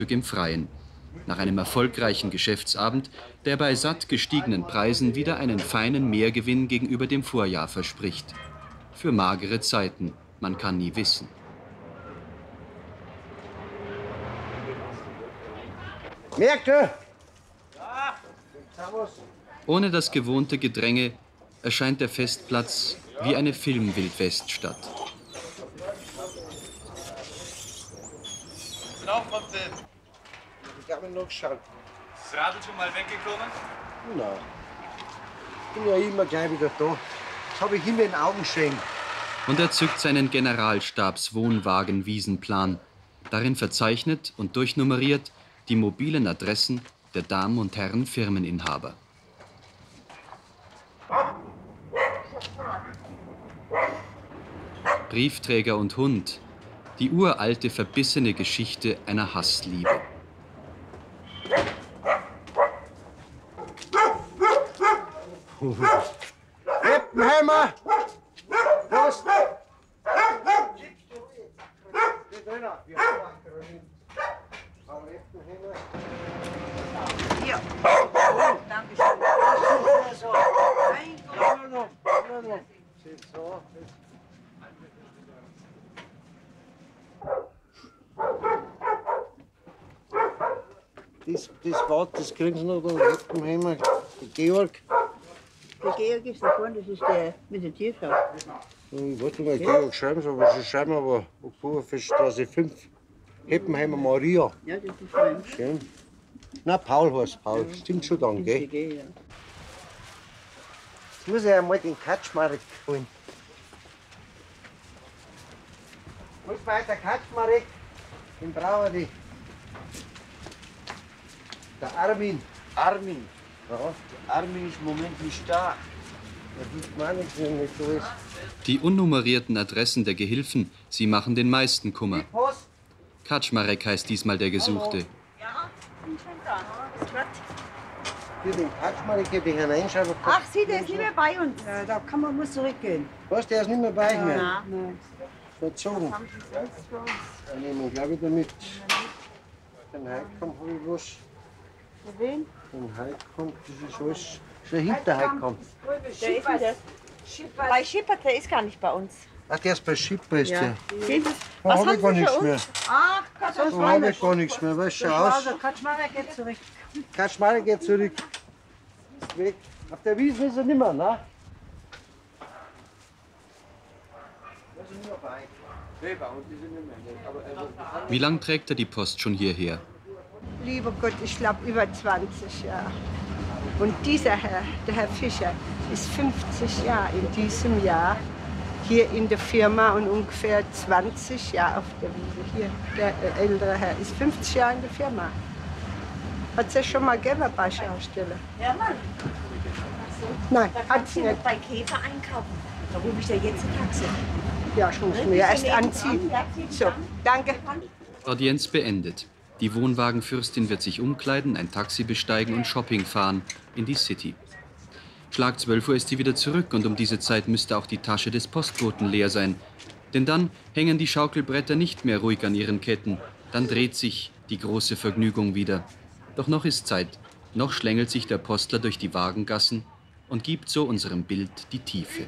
im Freien. Nach einem erfolgreichen Geschäftsabend, der bei satt gestiegenen Preisen wieder einen feinen Mehrgewinn gegenüber dem Vorjahr verspricht. Für magere Zeiten, man kann nie wissen. Märkte! Ohne das gewohnte Gedränge erscheint der Festplatz wie eine Film-Wildweststadt. Genau, kommt denn? Ich habe noch geschaut. Ist das Radl schon mal weggekommen? Nein. Ich bin ja immer gleich wieder da. Das habe ich immer in den Augen stehen. Und er zückt seinen Generalstabs-Wohnwagen-Wiesenplan. Darin verzeichnet und durchnummeriert die mobilen Adressen der Damen und Herren Firmeninhaber. Briefträger und Hund. Die uralte, verbissene Geschichte einer Hassliebe. Heppenheimer! Los! Ja. Danke schön. Das kriegen Sie noch, den Heppenheimer, der Georg. Der Georg ist da vorne, das ist der mit der Tierschau. Ich wollte mal Georg schreiben, aber Sie schreiben aber Oktoberfeststraße 5, Heppenheimer Maria. Ja, das ist mein. Schön. Na, Paul heißt Paul, stimmt schon dann, gell? Ja. Jetzt muss ich einmal den Katschmarek holen. Wo ist weiter Katschmarek? Den brauchen wir. Der Armin. Armin. Ja, Der Armin ist im Moment nicht da. der gibt mir nichts, wenn nicht so ist. Die unnummerierten Adressen der Gehilfen, sie machen den meisten Kummer. Post. Kaczmarek heißt diesmal der Gesuchte. Ja, bin schon da. Ist gut. Für den Katschmarek hätte ich hineinschreiben. Ach, Sie, der ist nicht mehr bei uns. Da kann man muss zurückgehen. Was, der ist nicht mehr bei mir? Nein. Verzogen. Haben Sie sonst für uns? Dann nehmen wir, glaube ich, damit. Den Heidkamp habe ich was. Für wen? Den Heidkamp, das ist alles. Das ist ein Hinterheidkamp. Der ist denn das? Bei Schippert, der ist gar nicht bei uns. Ach, der ist bei Schipper, ist der. Sehen Sie? Da Was habe haben ich gar Sie nichts für mehr. uns? Ach Gott, das Da war habe ich gar nichts mehr. Weißt du, schau aus. Kaczmarek geht zurück. Kaczmarek geht zurück. Ist weg. Auf der Wiesn ist er nicht mehr, ne? Wie lang trägt er die Post schon hierher? Lieber Gott, ich glaube über 20 Jahre. Und dieser Herr, der Herr Fischer, ist 50 Jahre in diesem Jahr hier in der Firma und ungefähr 20 Jahre auf der Wiese. Hier, der ältere Herr ist 50 Jahre in der Firma. Hat es ja schon mal gegeben bei Schausteller? Ja, Mann. Nein, Da hat kannst es du nicht. noch bei Käfer einkaufen. Da rufe ich dir jetzt ein Taxi. Ja, ich muss mir erst anziehen. So, danke. Audienz beendet. Die Wohnwagenfürstin wird sich umkleiden, ein Taxi besteigen und Shopping fahren in die City. Schlag 12 Uhr ist sie wieder zurück und um diese Zeit müsste auch die Tasche des Postboten leer sein. Denn dann hängen die Schaukelbretter nicht mehr ruhig an ihren Ketten. Dann dreht sich die große Vergnügung wieder. Doch noch ist Zeit. Noch schlängelt sich der Postler durch die Wagengassen und gibt so unserem Bild die Tiefe.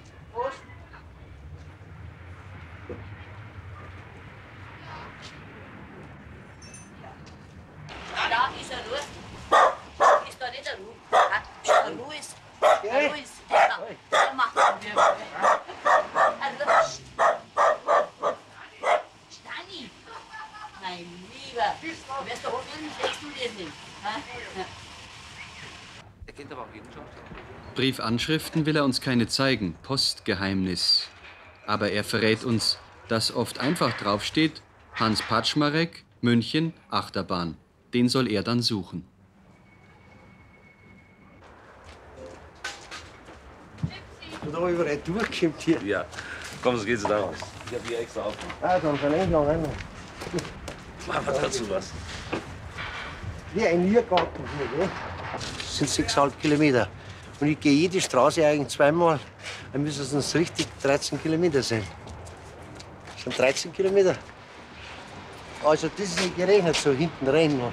Da ist er nur. Ist da nicht der Ruhe? Der Louis. Der Louis. Der macht wir. Also, Stani. Mein Lieber. Du wärst doch unten, legst du das nicht. Er kennt aber auch jeden Job. Briefanschriften will er uns keine zeigen, Postgeheimnis. Aber er verrät uns, dass oft einfach draufsteht, Hans Kaczmarek, München, Achterbahn. Den soll er dann suchen. Und da überall durchkommt hier. Ja, komm, so geht's da raus. Ich hab hier extra auf. Ah, dann verlängert noch einmal. Machen wir dazu was. Wie ein Niergarten hier, gell? Das sind 6,5 Kilometer. Und ich gehe jede Straße eigentlich zweimal. Dann müssen es richtig 13 Kilometer sein. Das sind 13 Kilometer. Also das ist nicht gerechnet, so hinten rein.